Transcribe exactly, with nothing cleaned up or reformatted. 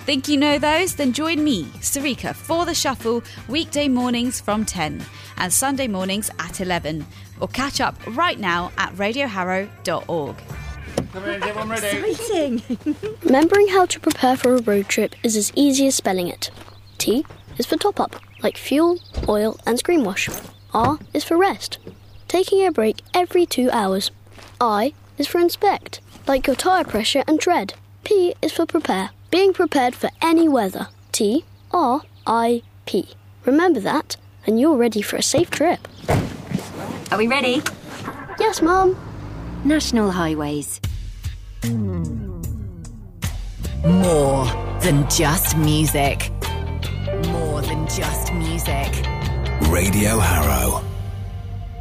Think you know those? Then join me, Sarika, for The Shuffle, weekday mornings from ten and Sunday mornings at eleven. Or catch up right now at radio harrow dot org. Come in, everyone ready? Exciting! Remembering how to prepare for a road trip is as easy as spelling it. T is for top up, like fuel, oil and screen wash. R is for rest, taking a break every two hours. I is for inspect, like your tyre pressure and tread. P is for prepare, being prepared for any weather. T, R, I, P. Remember that, and you're ready for a safe trip. Are we ready? Yes, Mum. National highways. More than just music. More than just music. Radio Harrow.